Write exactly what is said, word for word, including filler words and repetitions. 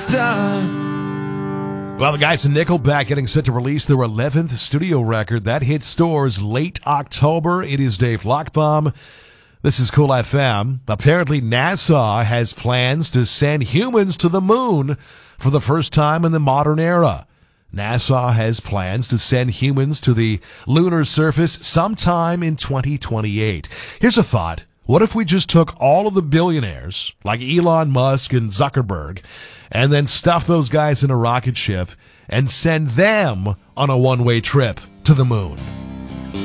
star. Well, the guys in Nickelback getting set to release their eleventh studio record. That hits stores late October. It is Dave Lockbaum. This is Cool F M. Apparently, NASA has plans to send humans to the moon for the first time in the modern era. NASA has plans to send humans to the lunar surface sometime in twenty twenty-eight. Here's a thought. What if we just took all of the billionaires, like Elon Musk and Zuckerberg, and then stuffed those guys in a rocket ship and send them on a one-way trip to the moon?